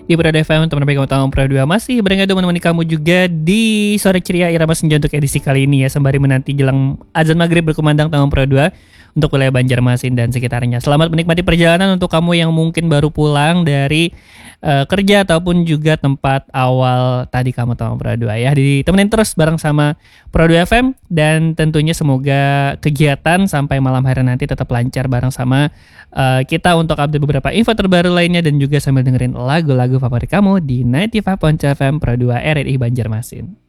di Pro FM, teman baik kamu tahun Pro 2 masih berenggadu menemani kamu juga di sore ceria Irama Senja untuk edisi kali ini ya, sembari menanti jelang azan maghrib berkumandang tahun Pro 2 untuk wilayah Banjarmasin dan sekitarnya. Selamat menikmati perjalanan untuk kamu yang mungkin baru pulang dari kerja ataupun juga tempat awal tadi kamu tahun Pro 2 ya. Ditemenin terus bareng sama Pro 2 FM dan tentunya semoga kegiatan sampai malam hari nanti tetap lancar bareng sama kita untuk update beberapa info terbaru lainnya dan juga sambil dengerin lagu-lagu favorit kamu di 95.7 FM Pro 2 RRI Banjarmasin.